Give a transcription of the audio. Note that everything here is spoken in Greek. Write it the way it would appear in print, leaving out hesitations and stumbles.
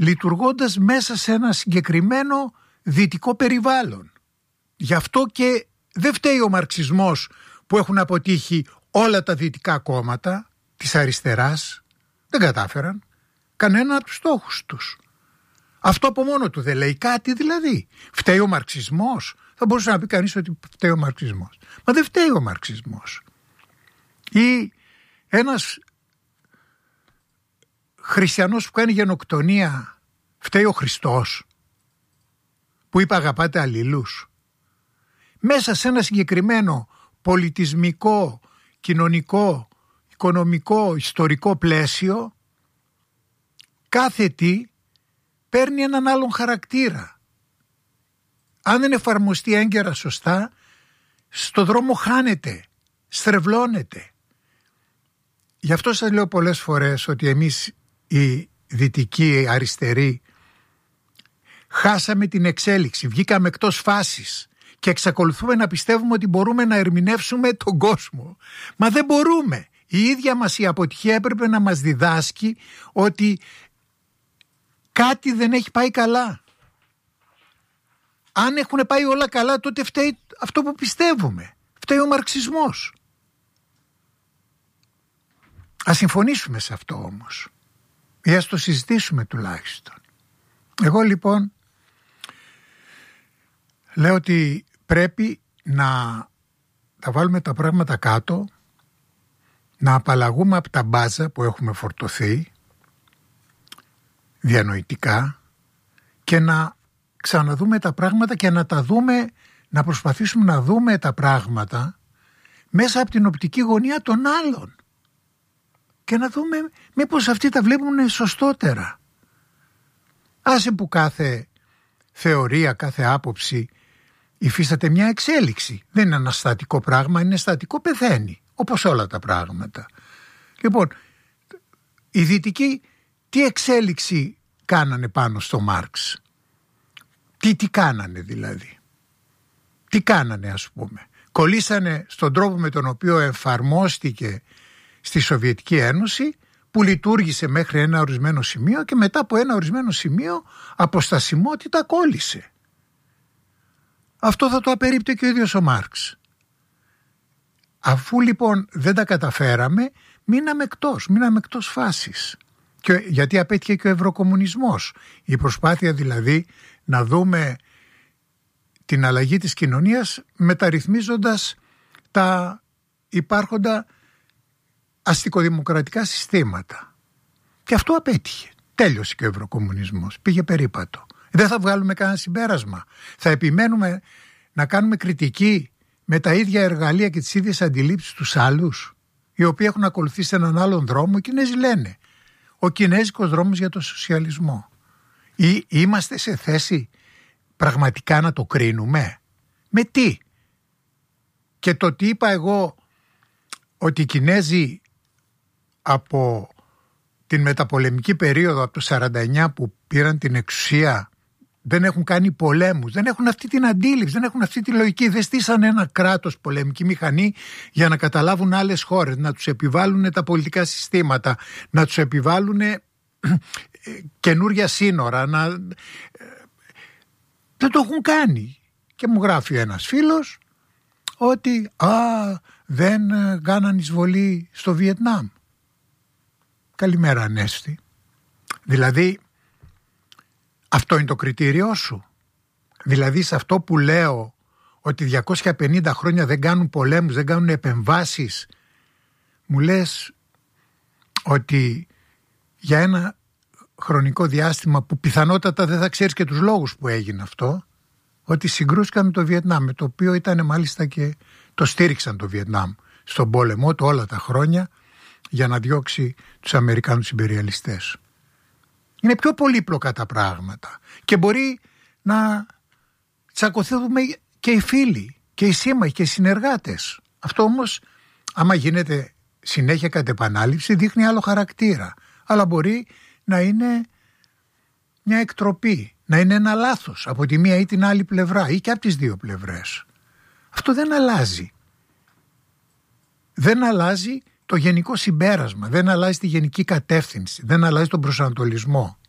λειτουργώντας μέσα σε ένα συγκεκριμένο δυτικό περιβάλλον. Γι' αυτό και δεν φταίει ο μαρξισμός που έχουν αποτύχει όλα τα δυτικά κόμματα της αριστεράς. Δεν κατάφεραν κανένα από τους στόχους τους. Αυτό από μόνο του δεν λέει κάτι δηλαδή. Φταίει ο μαρξισμός. Θα μπορούσε να πει κανείς ότι φταίει ο μαρξισμός. Μα δεν φταίει ο μαρξισμός. Ή ένας χριστιανός που κάνει γενοκτονία, φταίει ο Χριστός που είπε αγαπάτε αλλήλους. Μέσα σε ένα συγκεκριμένο πολιτισμικό, κοινωνικό, οικονομικό, ιστορικό πλαίσιο, κάθε τι παίρνει έναν άλλον χαρακτήρα. Αν δεν εφαρμοστεί έγκαιρα σωστά, στο δρόμο χάνεται, στρεβλώνεται. Γι' αυτό σας λέω πολλές φορές ότι εμείς οι δυτικοί αριστεροί χάσαμε την εξέλιξη, βγήκαμε εκτός φάσης και εξακολουθούμε να πιστεύουμε ότι μπορούμε να ερμηνεύσουμε τον κόσμο. Μα δεν μπορούμε. Η ίδια μας η αποτυχία έπρεπε να μας διδάσκει ότι κάτι δεν έχει πάει καλά. Αν έχουν πάει όλα καλά, τότε φταίει αυτό που πιστεύουμε. Φταίει ο μαρξισμός. Ας συμφωνήσουμε σε αυτό όμως. Ή ας το συζητήσουμε τουλάχιστον. Εγώ λοιπόν λέω ότι πρέπει να τα βάλουμε τα πράγματα κάτω, να απαλλαγούμε από τα μπάζα που έχουμε φορτωθεί διανοητικά και να ξαναδούμε τα πράγματα και να τα δούμε, να προσπαθήσουμε να δούμε τα πράγματα μέσα από την οπτική γωνία των άλλων και να δούμε μήπως αυτοί τα βλέπουν σωστότερα. Άσε που κάθε θεωρία, κάθε άποψη υφίσταται μια εξέλιξη. Δεν είναι ένα στατικό πράγμα, είναι στατικό, πεθαίνει, όπως όλα τα πράγματα. Λοιπόν, οι δυτικοί τι εξέλιξη κάνανε πάνω στο Μάρξ? Τι κάνανε δηλαδή? Τι κάνανε ας πούμε? Κολλήσανε στον τρόπο με τον οποίο εφαρμόστηκε στη Σοβιετική Ένωση, που λειτουργήσε μέχρι ένα ορισμένο σημείο και μετά από ένα ορισμένο σημείο αποστασιμότητα κόλλησε. Αυτό θα το απερίπτει και ο ίδιος ο Μάρξ. Αφού λοιπόν δεν τα καταφέραμε, μείναμε εκτός φάσης. Και γιατί απέτυχε και ο ευρωκομμουνισμός. Η προσπάθεια δηλαδή να δούμε την αλλαγή της κοινωνίας μεταρρυθμίζοντας τα υπάρχοντα αστικοδημοκρατικά συστήματα. Και αυτό απέτυχε. Τέλειωσε και ο ευρωκομμουνισμός. Πήγε περίπατο. Δεν θα βγάλουμε κανένα συμπέρασμα. Θα επιμένουμε να κάνουμε κριτική με τα ίδια εργαλεία και τις ίδιες αντιλήψεις τους άλλους, οι οποίοι έχουν ακολουθήσει έναν άλλον δρόμο. Οι Κινέζοι λένε ο κινέζικος δρόμος για τον σοσιαλισμό. Ή είμαστε σε θέση πραγματικά να το κρίνουμε? Με τι? Και το τι είπα εγώ, ότι οι Κινέζοι από την μεταπολεμική περίοδο, από το 49 που πήραν την εξουσία, δεν έχουν κάνει πολέμους, δεν έχουν αυτή την αντίληψη, δεν έχουν αυτή τη λογική, δεν στήσαν ένα κράτος, πολεμική μηχανή για να καταλάβουν άλλες χώρες, να τους επιβάλλουν τα πολιτικά συστήματα, να τους επιβάλλουν καινούρια σύνορα, δεν το έχουν κάνει. Και μου γράφει ένας φίλος ότι δεν κάναν εισβολή στο Βιετνάμ. Καλημέρα Ανέστη. Δηλαδή αυτό είναι το κριτήριό σου? Δηλαδή σε αυτό που λέω ότι 250 χρόνια δεν κάνουν πολέμους, δεν κάνουν επεμβάσεις, μου λες ότι για ένα χρονικό διάστημα που πιθανότατα δεν θα ξέρεις και τους λόγους που έγινε αυτό, ότι συγκρούστηκαν με το Βιετνάμ, με το οποίο ήταν μάλιστα και το στήριξαν το Βιετνάμ στον πόλεμό του όλα τα χρόνια για να διώξει τους Αμερικάνους ιμπεριαλιστές. Είναι πιο πολύπλοκα τα πράγματα και μπορεί να τσακωθούμε και οι φίλοι και οι σύμμαχοι και οι συνεργάτες. Αυτό όμως, άμα γίνεται συνέχεια κατ' επανάληψη, δείχνει άλλο χαρακτήρα. Αλλά μπορεί να είναι μια εκτροπή, να είναι ένα λάθος από τη μία ή την άλλη πλευρά ή και από τις δύο πλευρές. Αυτό δεν αλλάζει. Δεν αλλάζει το γενικό συμπέρασμα, δεν αλλάζει τη γενική κατεύθυνση, δεν αλλάζει τον προσανατολισμό.